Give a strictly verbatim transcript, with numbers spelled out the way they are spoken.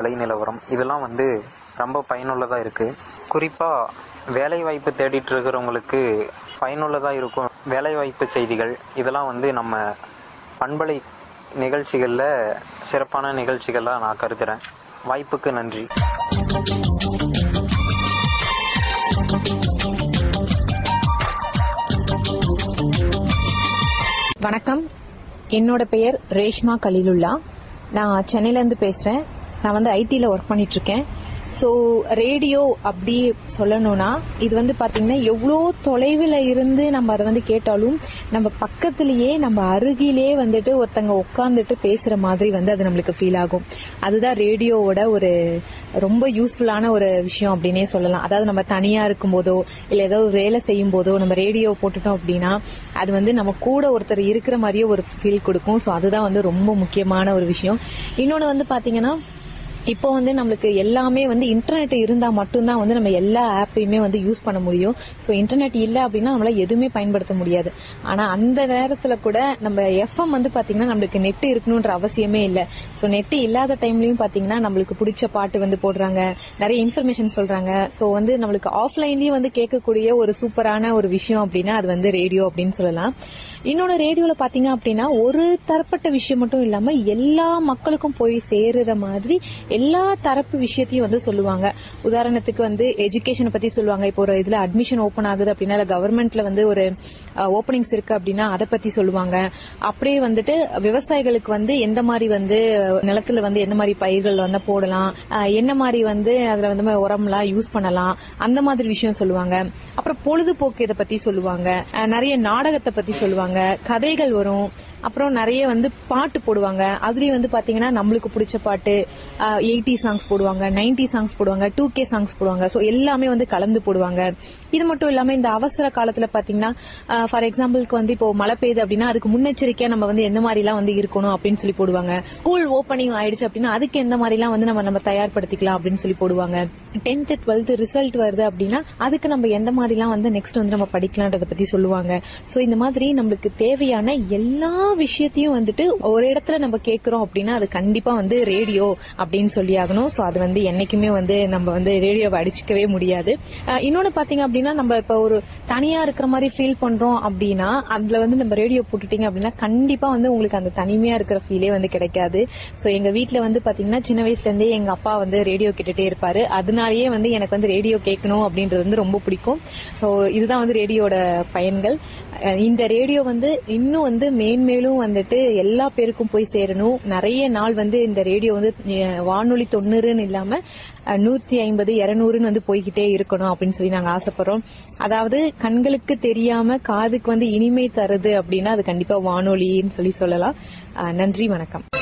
விலை நிலவரம் இதெல்லாம் வந்து ரொம்ப பயனுள்ளதாக இருக்குது. குறிப்பாக வேலை வாய்ப்பு தேடிட்டு இருக்கிறவங்களுக்கு பயனுள்ளதாக இருக்கும் வேலைவாய்ப்பு செய்திகள் இதெல்லாம் வந்து நம்ம பண்பலை நிகழ்ச்சிகளில் சிறப்பான நிகழ்ச்சிகளாக நான் கருதுகிறேன். வாய்ப்புக்கு நன்றி. வணக்கம், என்னோட பெயர் ரேஷ்மா கலீலுல்லா. நான் சென்னையிலேருந்து பேசுகிறேன். நான் வந்து ஐடியில் ஒர்க் பண்ணிட்டு இருக்கேன். ஸோ ரேடியோ அப்படி சொல்லணும்னா இது வந்து பார்த்தீங்கன்னா எவ்வளோ தொலைவில் இருந்து நம்ம அதை வந்து கேட்டாலும் நம்ம பக்கத்திலேயே நம்ம அருகிலே வந்துட்டு ஒருத்தங்க உட்காந்துட்டு பேசுகிற மாதிரி வந்து அது நம்மளுக்கு ஃபீல் ஆகும். அதுதான் ரேடியோவோட ஒரு ரொம்ப யூஸ்ஃபுல்லான ஒரு விஷயம் அப்படின்னே சொல்லலாம். அதாவது நம்ம தனியாக இருக்கும் போதோ இல்லை ஏதோ ஒரு வேலை செய்யும் போதோ நம்ம ரேடியோ போட்டுட்டோம் அப்படின்னா அது வந்து நம்ம கூட ஒருத்தர் இருக்கிற மாதிரியே ஒரு ஃபீல் கொடுக்கும். ஸோ அதுதான் வந்து ரொம்ப முக்கியமான ஒரு விஷயம். இன்னொன்று வந்து பார்த்தீங்கன்னா இப்போ வந்து நம்மளுக்கு எல்லாமே வந்து இன்டர்நெட் இருந்தா மட்டும்தான் வந்து நம்ம எல்லா ஆப்பையுமே வந்து யூஸ் பண்ண முடியும். ஸோ இன்டர்நெட் இல்லை அப்படின்னா நம்மளால எதுவுமே பயன்படுத்த முடியாது. ஆனா அந்த நேரத்துல கூட நம்ம எஃப்எம் வந்து பாத்தீங்கன்னா நம்மளுக்கு நெட் இருக்கணும்ன்ற அவசியமே இல்லை. ஸோ நெட் இல்லாத டைம்லயும் பாத்தீங்கன்னா நம்மளுக்கு பிடிச்ச பாட்டு வந்து போடுறாங்க, நிறைய இன்ஃபர்மேஷன் சொல்றாங்க. ஸோ வந்து நம்மளுக்கு ஆஃப்லைன்லயும் வந்து கேட்கக்கூடிய ஒரு சூப்பரான ஒரு விஷயம் அப்படின்னா அது வந்து ரேடியோ அப்படின்னு சொல்லலாம். இன்னொன்னு ரேடியோல பாத்தீங்க அப்படின்னா ஒரு தரப்பட்ட விஷயம் மட்டும் இல்லாம எல்லா மக்களுக்கும் போய் சேருற மாதிரி எல்லா தரப்பு விஷயத்தையும் வந்து சொல்லுவாங்க. உதாரணத்துக்கு வந்து எஜுகேஷனை பத்தி சொல்லுவாங்க. இப்போ ஒரு இதுல அட்மிஷன் ஓபன் ஆகுது அப்படின்னா கவர்மெண்ட்ல வந்து ஒரு ஓபனிங்ஸ் இருக்கு அப்படின்னா அதை பத்தி சொல்லுவாங்க. அப்படியே வந்துட்டு விவசாயிகளுக்கு வந்து எந்த மாதிரி வந்து நிலத்துல வந்து எந்த மாதிரி பயிர்கள் வந்து போடலாம், என்ன மாதிரி வந்து அதுல வந்து உரம்லாம் யூஸ் பண்ணலாம், அந்த மாதிரி விஷயம் சொல்லுவாங்க. அப்புறம் பொழுதுபோக்கு இதை பத்தி சொல்லுவாங்க, நிறைய நாடகத்தை பத்தி சொல்லுவாங்க, கதைகள் வரும். அப்புறம் நிறைய வந்து பாட்டு போடுவாங்க. அதுலயும் வந்து பாத்தீங்கன்னா நம்மளுக்கு பிடிச்ச பாட்டு எயிட்டி சாங்ஸ் போடுவாங்க, நைன்டி சாங்ஸ் போடுவாங்க, டூ கே சாங்ஸ் போடுவாங்க. ஸோ எல்லாமே வந்து கலந்து போடுவாங்க. இது மட்டும் இல்லாம இந்த அவசர காலத்துல பாத்தீங்கன்னா ஃபார் எக்ஸாம்பிளுக்கு வந்து இப்போ மழை பெய்யுது அப்படின்னா அதுக்கு முன்னெச்சரிக்கையா நம்ம வந்து எந்த மாதிரி எல்லாம் வந்து இருக்கணும் அப்படின்னு சொல்லி போடுவாங்க. ஸ்கூல் ஓப்பனிங் ஆயிடுச்சு அப்படின்னா அதுக்கு எந்த மாதிரி எல்லாம் வந்து நம்ம நம்ம தயார்படுத்திக்கலாம் அப்படின்னு சொல்லி போடுவாங்க. டென்த் டுவெல்த் ரிசல்ட் வருது அப்படின்னா அதுக்கு நம்ம எந்த மாதிரி எல்லாம் வந்து நெக்ஸ்ட் வந்து நம்ம படிக்கலாம்ன்றத பத்தி சொல்லுவாங்க. ஸோ இந்த மாதிரி நம்மளுக்கு தேவையான எல்லா விஷயத்தையும் வந்துட்டு ஒரு இடத்துல நம்ம கேட்கிறோம் அப்படின்னா அது கண்டிப்பா வந்து ரேடியோ அப்படின்னு சொல்லி ஆகணும். சோ அது வந்து என்னைக்குமே வந்து நம்ம வந்து ரேடியோவை அடிச்சுக்கவே முடியாது. இன்னொன்னு பாத்தீங்க அப்படின்னா நம்ம இப்ப ஒரு தனியா இருக்கிற மாதிரி ஃபீல் பண்றோம் அப்படின்னா அதுல வந்து நம்ம ரேடியோ போட்டுட்டீங்க அப்படின்னா கண்டிப்பா வந்து உங்களுக்கு அந்த தனிமையா இருக்கிற ஃபீலே வந்து கிடைக்காது. சோ எங்க வீட்டுல வந்து பாத்தீங்கன்னா சின்ன வயசுல இருந்தே எங்க அப்பா வந்து ரேடியோ கேட்டுட்டே இருப்பாரு. அதனாலயே வந்து எனக்கு வந்து ரேடியோ கேட்கணும் அப்படின்றது வந்து ரொம்ப பிடிக்கும். சோ இதுதான் வந்து ரேடியோட பயன்கள். இந்த ரேடியோ வந்து இன்னும் வந்து மேன்மேலும் வந்துட்டு எல்லா பேருக்கும் போய் சேரணும். நிறைய நாள் வந்து இந்த ரேடியோ வந்து வானொலி தொண்ணூறுன்னு இல்லாம நூத்தி ஐம்பது இருநூறுன்னு வந்து போய்கிட்டே இருக்கணும் அப்படின்னு சொல்லி நாங்க ஆசைப்படுறோம். அதாவது கண்களுக்கு தெரியாம காதுக்கு வந்து இனிமை தருது அப்படின்னா அது கண்டிப்பா வானொலின்னு சொல்லி சொல்லலாம். நன்றி, வணக்கம்.